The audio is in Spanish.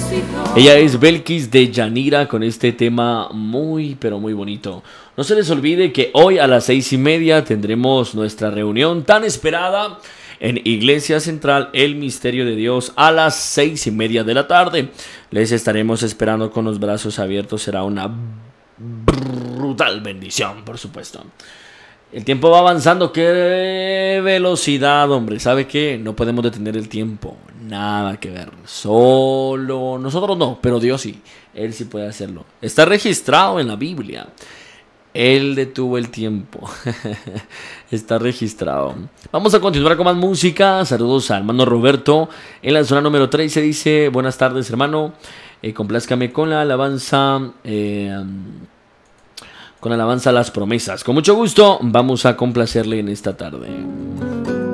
Ella es Belkis de Yanira con este tema muy pero muy bonito. No se les olvide que hoy a las 6:30 tendremos nuestra reunión tan esperada en Iglesia Central El Misterio de Dios a las 6:30 de la tarde. Les estaremos esperando con los brazos abiertos. Será una brutal bendición, por supuesto. El tiempo va avanzando, qué velocidad, hombre. ¿Sabe qué? No podemos detener el tiempo. Nada que ver. Solo nosotros no, pero Dios sí. Él sí puede hacerlo. Está registrado en la Biblia. Él detuvo el tiempo. Está registrado. Vamos a continuar con más música. Saludos al hermano Roberto. En la zona número 13 dice: buenas tardes, hermano. Complázcame con la alabanza. Con alabanza a las promesas. Con mucho gusto vamos a complacerle en esta tarde.